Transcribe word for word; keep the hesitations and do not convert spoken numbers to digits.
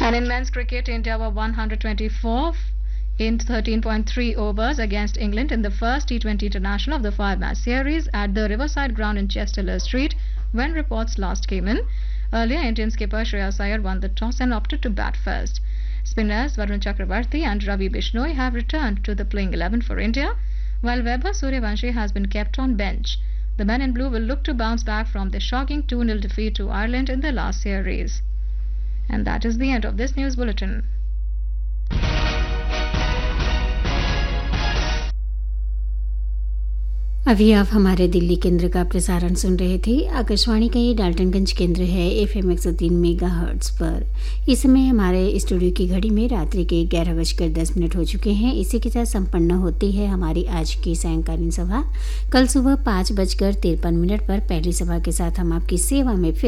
And in men's cricket, India were one hundred twenty-four in thirteen point three overs against England in the first T twenty international of the five-match series at the Riverside ground in Chester Street when reports last came in. Earlier, Indian skipper Shreyas Iyer won the toss and opted to bat first. Spinners Varun Chakravarti and Ravi Bishnoi have returned to the playing eleven for India, while Vaibhav Suryavanshi has been kept on bench. The men in blue will look to bounce back from the shocking two nil defeat to Ireland in the last series. And that is the end of this news bulletin. अभी आप हमारे दिल्ली केंद्र का प्रसारण सुन रहे थे। आकाशवाणी का ये डाल्टनगंज केंद्र है एफएम एक सौ तीन मेगा हर्ट्ज पर। इस समय हमारे स्टूडियो की घड़ी में रात्रि के ग्यारह बजकर दस मिनट हो चुके हैं। इसी के साथ संपन्न होती है हमारी आज की सायंकालीन सभा। कल सुबह पाँच बजकर तिरपन मिनट पर पहली सभा के साथ हम आपकी सेवा में फिर